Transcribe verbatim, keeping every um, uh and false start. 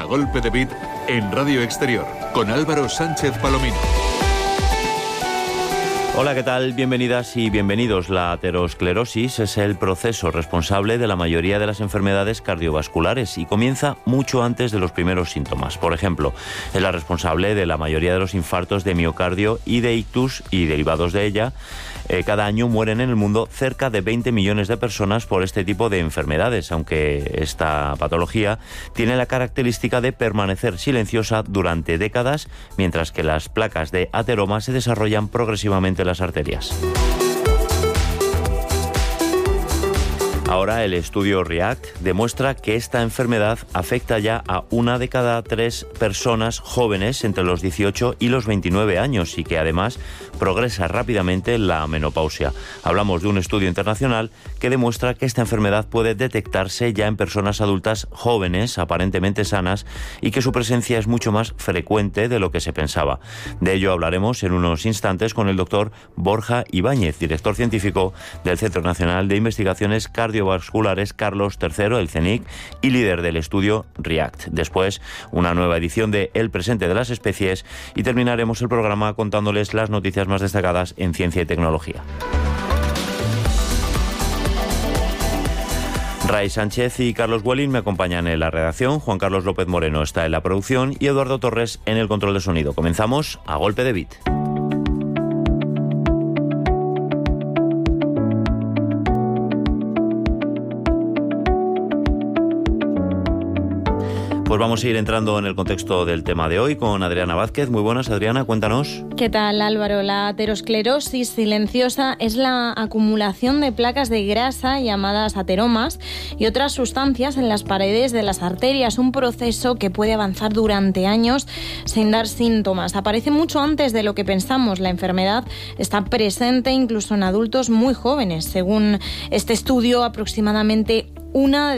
A Golpe de Beat en Radio Exterior con Álvaro Sánchez Palomino. Hola, ¿qué tal? Bienvenidas y bienvenidos. La aterosclerosis es el proceso responsable de la mayoría de las enfermedades cardiovasculares y comienza mucho antes de los primeros síntomas. Por ejemplo, es la responsable de la mayoría de los infartos de miocardio y de ictus y derivados de ella. Eh, cada año mueren en el mundo cerca de veinte millones de personas por este tipo de enfermedades, aunque esta patología tiene la característica de permanecer silenciosa durante décadas, mientras que las placas de ateroma se desarrollan progresivamente las arterias. Ahora el estudio REACT demuestra que esta enfermedad afecta ya a una de cada tres personas jóvenes entre los dieciocho y los veintinueve años y que además progresa rápidamente la menopausia. Hablamos de un estudio internacional que demuestra que esta enfermedad puede detectarse ya en personas adultas jóvenes, aparentemente sanas, y que su presencia es mucho más frecuente de lo que se pensaba. De ello hablaremos en unos instantes con el doctor Borja Ibáñez, director científico del Centro Nacional de Investigaciones Cardiovasculares Carlos tercero, el CENIC, y líder del estudio REACT. Después, una nueva edición de El presente de las especies y terminaremos el programa contándoles las noticias más destacadas en ciencia y tecnología. Ray Sánchez y Carlos Welling me acompañan en la redacción, Juan Carlos López Moreno está en la producción y Eduardo Torres en el control de sonido. Comenzamos a golpe de beat. Pues vamos a ir entrando en el contexto del tema de hoy con Adriana Vázquez. Muy buenas, Adriana, cuéntanos. ¿Qué tal, Álvaro? La aterosclerosis silenciosa es la acumulación de placas de grasa llamadas ateromas y otras sustancias en las paredes de las arterias, un proceso que puede avanzar durante años sin dar síntomas. Aparece mucho antes de lo que pensamos. La enfermedad está presente incluso en adultos muy jóvenes. Según este estudio, aproximadamente una